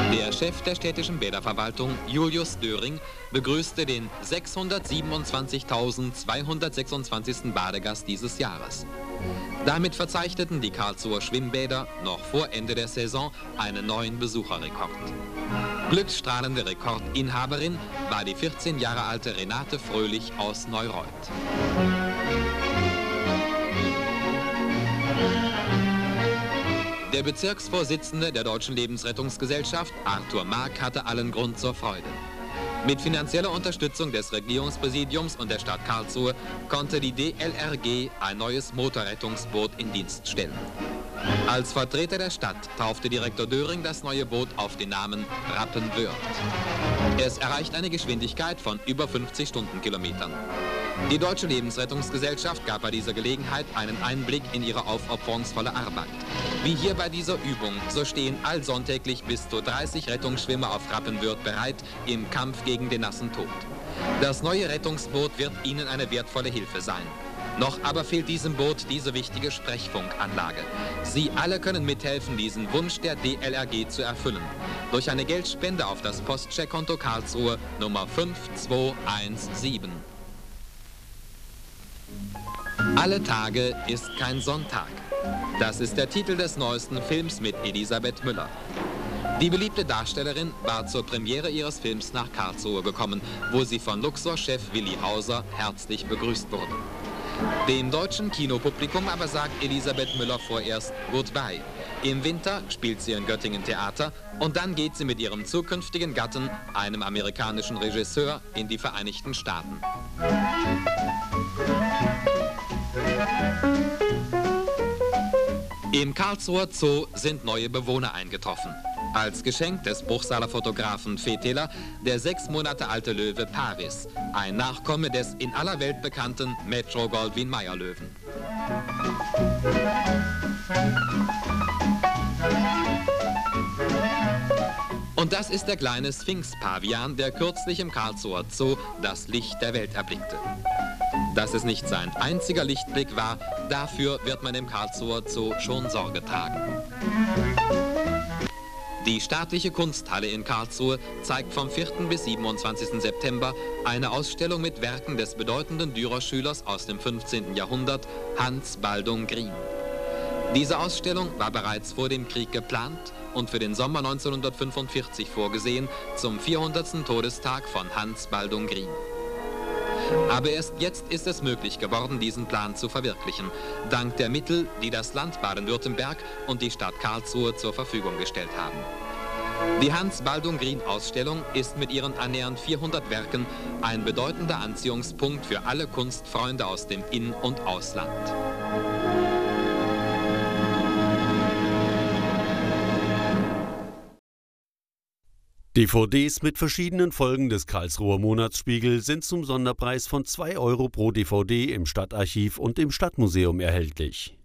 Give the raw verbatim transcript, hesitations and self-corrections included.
Der Chef der städtischen Bäderverwaltung, Julius Döring, begrüßte den sechshundertsiebenundzwanzigtausendzweihundertsechsundzwanzigsten Badegast dieses Jahres. Damit verzeichneten die Karlsruher Schwimmbäder noch vor Ende der Saison einen neuen Besucherrekord. Glücksstrahlende Rekordinhaberin war die vierzehn Jahre alte Renate Fröhlich aus Neureuth. Der Bezirksvorsitzende der Deutschen Lebensrettungsgesellschaft, Arthur Mark, hatte allen Grund zur Freude. Mit finanzieller Unterstützung des Regierungspräsidiums und der Stadt Karlsruhe konnte die D L R G ein neues Motorrettungsboot in Dienst stellen. Als Vertreter der Stadt taufte Direktor Döring das neue Boot auf den Namen Rappenwörth. Es erreicht eine Geschwindigkeit von über fünfzig Stundenkilometern. Die Deutsche Lebensrettungsgesellschaft gab bei dieser Gelegenheit einen Einblick in ihre aufopferungsvolle Arbeit. Wie hier bei dieser Übung, so stehen allsonntäglich bis zu dreißig Rettungsschwimmer auf Rappenwörth bereit im Kampf gegen den nassen Tod. Das neue Rettungsboot wird ihnen eine wertvolle Hilfe sein. Noch aber fehlt diesem Boot diese wichtige Sprechfunkanlage. Sie alle können mithelfen, diesen Wunsch der D L R G zu erfüllen. Durch eine Geldspende auf das Postcheckkonto Karlsruhe Nummer fünf zwei eins sieben. Alle Tage ist kein Sonntag. Das ist der Titel des neuesten Films mit Elisabeth Müller. Die beliebte Darstellerin war zur Premiere ihres Films nach Karlsruhe gekommen, wo sie von Luxor-Chef Willi Hauser herzlich begrüßt wurde. Dem deutschen Kinopublikum aber sagt Elisabeth Müller vorerst Goodbye. Im Winter spielt sie in Göttingen Theater und dann geht sie mit ihrem zukünftigen Gatten, einem amerikanischen Regisseur, in die Vereinigten Staaten. Im Karlsruher Zoo sind neue Bewohner eingetroffen. Als Geschenk des Bruchsaler Fotografen Fetela der sechs Monate alte Löwe Paris, ein Nachkomme des in aller Welt bekannten Metro-Goldwyn-Mayer-Löwen. Und das ist der kleine Sphinx-Pavian, der kürzlich im Karlsruher Zoo das Licht der Welt erblickte. Dass es nicht sein einziger Lichtblick war, dafür wird man im Karlsruher Zoo schon Sorge tragen. Die staatliche Kunsthalle in Karlsruhe zeigt vom vierten bis siebenundzwanzigsten September eine Ausstellung mit Werken des bedeutenden Dürerschülers aus dem fünfzehnten Jahrhundert, Hans Baldung Grien. Diese Ausstellung war bereits vor dem Krieg geplant und für den Sommer neunzehnhundertfünfundvierzig vorgesehen, zum vierhundertsten Todestag von Hans Baldung Grien. Aber erst jetzt ist es möglich geworden, diesen Plan zu verwirklichen, dank der Mittel, die das Land Baden-Württemberg und die Stadt Karlsruhe zur Verfügung gestellt haben. Die Hans-Baldung-Grien-Ausstellung ist mit ihren annähernd vierhundert Werken ein bedeutender Anziehungspunkt für alle Kunstfreunde aus dem In- und Ausland. D V Ds mit verschiedenen Folgen des Karlsruher Monatsspiegel sind zum Sonderpreis von zwei Euro pro D V D im Stadtarchiv und im Stadtmuseum erhältlich.